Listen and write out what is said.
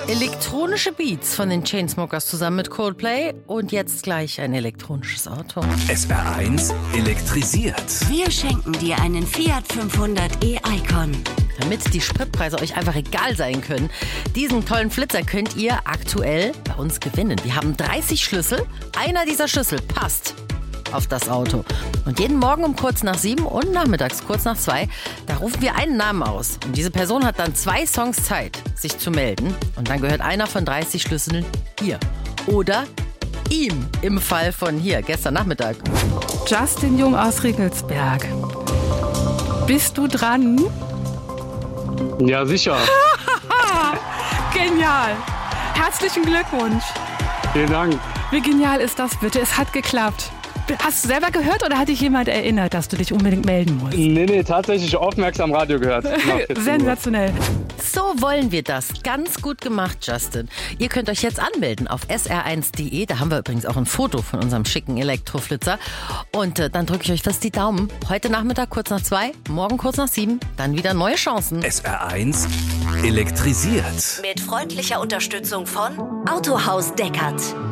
Elektronische Beats von den Chainsmokers zusammen mit Coldplay und jetzt gleich ein elektronisches Auto. SR1 elektrisiert. Wir schenken dir einen Fiat 500 e-Icon. Damit die Spritpreise euch einfach egal sein können, diesen tollen Flitzer könnt ihr aktuell bei uns gewinnen. Wir haben 30 Schlüssel. Einer dieser Schlüssel passt auf das Auto. Und jeden Morgen um kurz nach 7 und nachmittags kurz nach 2, da rufen wir einen Namen aus. Und diese Person hat dann 2 Songs Zeit, sich zu melden. Und dann gehört einer von 30 Schlüsseln hier. Oder ihm, im Fall von hier, gestern Nachmittag. Justin Jung aus Riegelsberg. Bist du dran? Ja, sicher. Genial. Herzlichen Glückwunsch. Vielen Dank. Wie genial ist das bitte? Es hat geklappt. Hast du selber gehört oder hat dich jemand erinnert, dass du dich unbedingt melden musst? Nee, tatsächlich aufmerksam Radio gehört. Sensationell. So wollen wir das. Ganz gut gemacht, Justin. Ihr könnt euch jetzt anmelden auf sr1.de. Da haben wir übrigens auch ein Foto von unserem schicken Elektroflitzer. Und dann drücke ich euch fast die Daumen. Heute Nachmittag kurz nach 2, morgen kurz nach 7. Dann wieder neue Chancen. SR1 elektrisiert. Mit freundlicher Unterstützung von Autohaus Deckert.